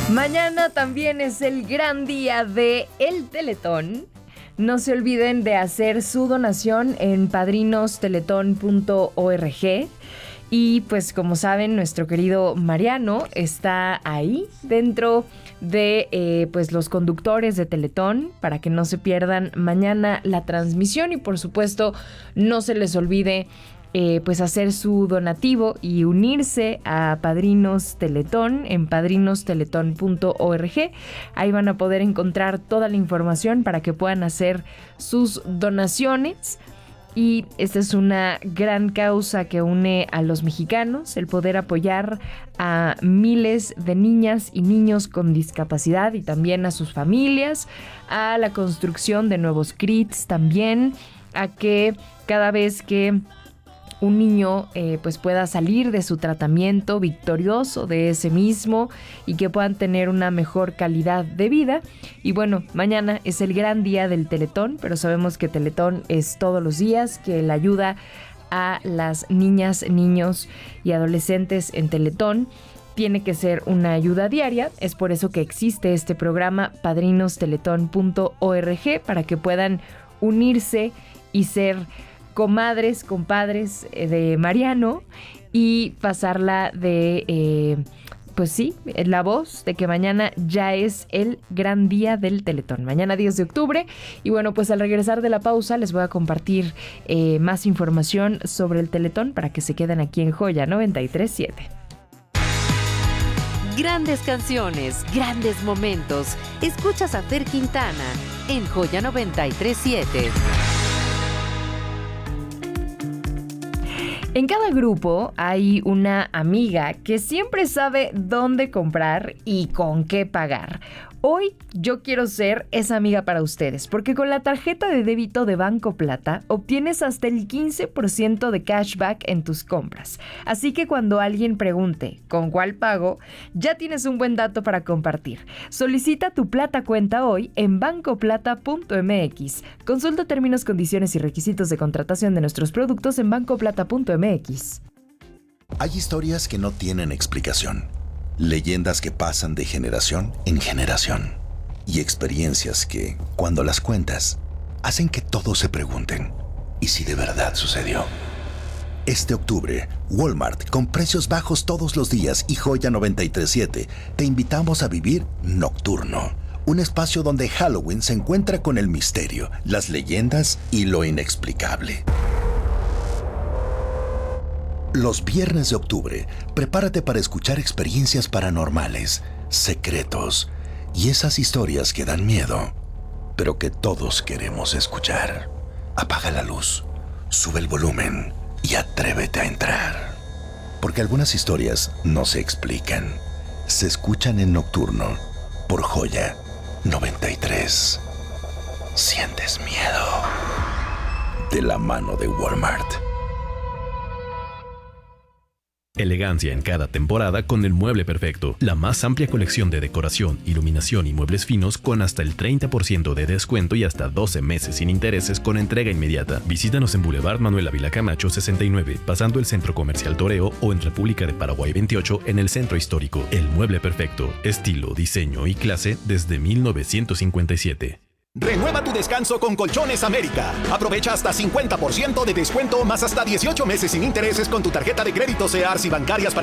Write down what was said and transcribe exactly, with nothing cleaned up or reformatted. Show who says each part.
Speaker 1: Mañana también es el gran día de el Teletón. No se olviden de hacer su donación en padrinos teletón punto org. Y pues como saben, nuestro querido Mariano está ahí dentro de eh, pues los conductores de Teletón para que no se pierdan mañana la transmisión y por supuesto no se les olvide Eh, pues hacer su donativo y unirse a Padrinos Teletón en padrinos teletón punto org. Ahí van a poder encontrar toda la información para que puedan hacer sus donaciones. Y esta es una gran causa que une a los mexicanos, el poder apoyar a miles de niñas y niños con discapacidad y también a sus familias, a la construcción de nuevos C R I Ts también, a que cada vez que un niño eh, pues pueda salir de su tratamiento victorioso de ese mismo y que puedan tener una mejor calidad de vida. Y bueno, mañana es el gran día del Teletón, pero sabemos que Teletón es todos los días, que la ayuda a las niñas, niños y adolescentes en Teletón tiene que ser una ayuda diaria. Es por eso que existe este programa padrinos teletón punto org para que puedan unirse y ser comadres, compadres de Mariano y pasarla de, eh, pues sí, la voz de que mañana ya es el gran día del Teletón. Mañana diez de octubre. Y bueno, pues al regresar de la pausa les voy a compartir eh, más información sobre el Teletón para que se queden aquí en Joya noventa y tres punto siete.
Speaker 2: Grandes canciones, grandes momentos. Escuchas a Fer Quintana en Joya noventa y tres punto siete.
Speaker 1: En cada grupo hay una amiga que siempre sabe dónde comprar y con qué pagar. Hoy yo quiero ser esa amiga para ustedes, porque con la tarjeta de débito de Banco Plata obtienes hasta el quince por ciento de cashback en tus compras. Así que cuando alguien pregunte ¿con cuál pago?, ya tienes un buen dato para compartir. Solicita tu Plata Cuenta hoy en banco plata punto m x. Consulta términos, condiciones y requisitos de contratación de nuestros productos en banco plata punto m x.
Speaker 3: Hay historias que no tienen explicación. Leyendas que pasan de generación en generación y experiencias que, cuando las cuentas, hacen que todos se pregunten ¿y si de verdad sucedió? Este octubre, Walmart, con precios bajos todos los días y Joya noventa y tres punto siete, te invitamos a vivir Nocturno, un espacio donde Halloween se encuentra con el misterio, las leyendas y lo inexplicable. Los viernes de octubre, prepárate para escuchar experiencias paranormales, secretos y esas historias que dan miedo, pero que todos queremos escuchar. Apaga la luz, sube el volumen y atrévete a entrar. Porque algunas historias no se explican, se escuchan en Nocturno por Joya noventa y tres. ¿Sientes miedo? De la mano de Walmart.
Speaker 4: Elegancia en cada temporada con el mueble perfecto. La más amplia colección de decoración, iluminación y muebles finos con hasta el treinta por ciento de descuento y hasta doce meses sin intereses con entrega inmediata. Visítanos en Boulevard Manuel Ávila Camacho sesenta y nueve, pasando el Centro Comercial Toreo, o en República de Paraguay veintiocho en el Centro Histórico. El mueble perfecto. Estilo, diseño y clase desde mil novecientos cincuenta y siete.
Speaker 5: Renueva tu descanso con Colchones América. Aprovecha hasta cincuenta por ciento de descuento más hasta dieciocho meses sin intereses con tu tarjeta de crédito Sears y bancarias